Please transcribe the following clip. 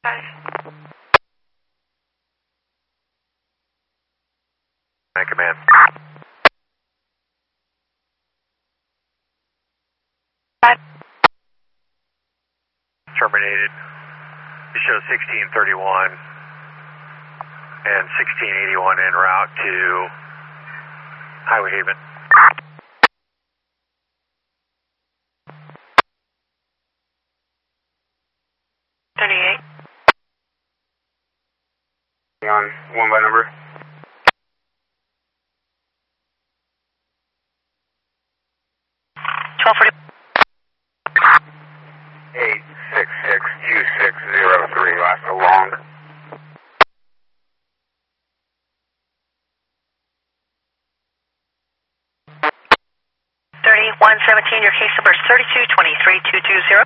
Command. Terminated. It shows 1631 and 1681 en route to Highway Haven. On one by number. 1240. 8662603, last along. 3117, your case number is 3223220.